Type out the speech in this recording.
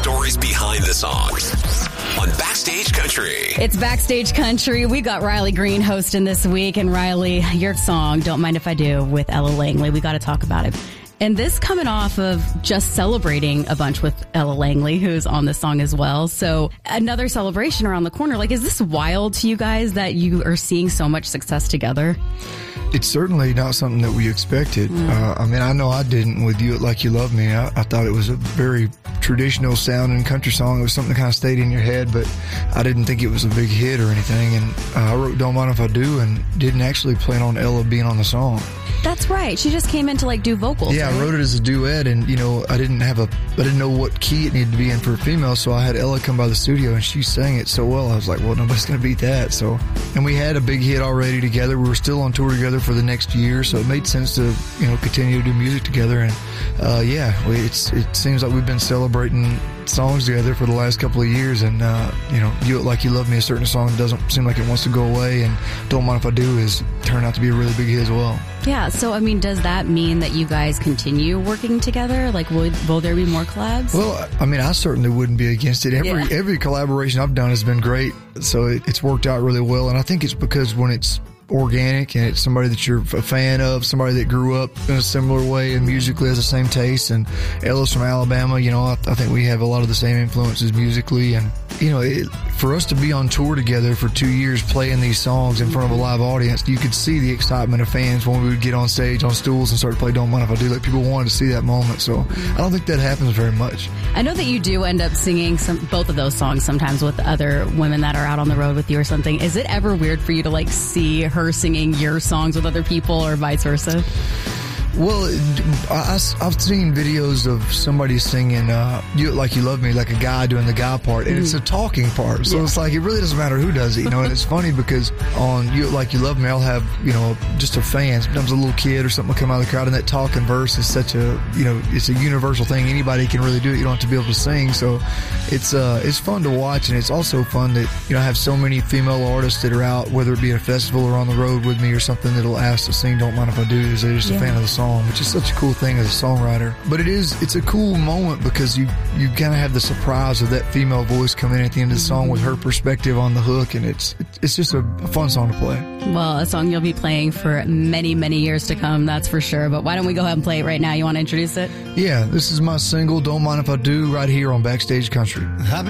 stories behind the songs on Backstage Country. It's Backstage Country. We got Riley Green hosting this week. And Riley, your song, Don't Mind If I Do, with Ella Langley. We got to talk about it. And this coming off of just celebrating a bunch with Ella Langley, who's on this song as well. So another celebration around the corner. Like, is this wild to you guys that you are seeing so much success together? It's certainly not something that we expected. I know I didn't with You Like You Love Me. I thought it was a very traditional sounding country song. It was something that kind of stayed in your head, but I didn't think it was a big hit or anything. And I wrote Don't Mind If I Do and didn't actually plan on Ella being on the song. That's right. She just came in to do vocals. Yeah, right? I wrote it as a duet, and I didn't know what key it needed to be in for a female, so I had Ella come by the studio and she sang it so well. I was like, well, nobody's going to beat that. And we had a big hit already together. We were still on tour together for the next year, so it made sense to continue to do music together. And it seems like we've been celebrating songs together for the last couple of years, and You Like You Love Me, a certain song that doesn't seem like it wants to go away, and Don't Mind If I Do is turned out to be a really big hit as well. Yeah, so does that mean that you guys continue working together? Like, will there be more collabs? Well, I certainly wouldn't be against it. Every collaboration I've done has been great, so it's worked out really well, and I think it's because when it's organic and it's somebody that you're a fan of, somebody that grew up in a similar way and musically has the same taste. And Ella's from Alabama, I think we have a lot of the same influences musically. And for us to be on tour together for 2 years playing these songs in front of a live audience, you could see the excitement of fans when we would get on stage on stools and start to play Don't Mind If I Do. Like, people wanted to see that moment, so I don't think that happens very much. I know that you do end up singing both of those songs sometimes with other women that are out on the road with you or something. Is it ever weird for you to see her singing your songs with other people or vice versa? Well, I've seen videos of somebody singing You Like You Love Me, like a guy doing the guy part, and it's a talking part. So it's like, it really doesn't matter who does it, And it's funny because on You Like You Love Me, I'll have, just a fan, sometimes a little kid or something will come out of the crowd, and that talking verse is such a, it's a universal thing. Anybody can really do it. You don't have to be able to sing. So it's fun to watch, and it's also fun that, I have so many female artists that are out, whether it be at a festival or on the road with me or something, that'll ask to sing Don't Mind If I Do, because they're just a fan of the song, which is such a cool thing as a songwriter. But it's a cool moment because you kind of have the surprise of that female voice coming in at the end of the song with her perspective on the hook, and it's just a fun song to play. Well, a song you'll be playing for many, many years to come, that's for sure. But why don't we go ahead and play it right now? You want to introduce it? Yeah, this is my single, Don't Mind If I Do, right here on Backstage Country.